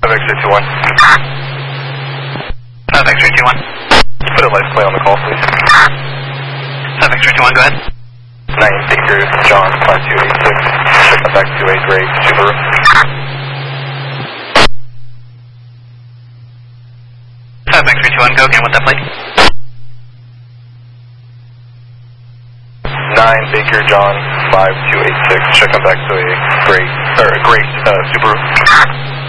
X321. 5X321. Put a license plate on the call, please. 5X321, go ahead. 9 Baker John 5286. Check that back to a gray Subaru. 5X321, go again with that plate. 9 Baker John 5286. Check that back to a gray Subaru.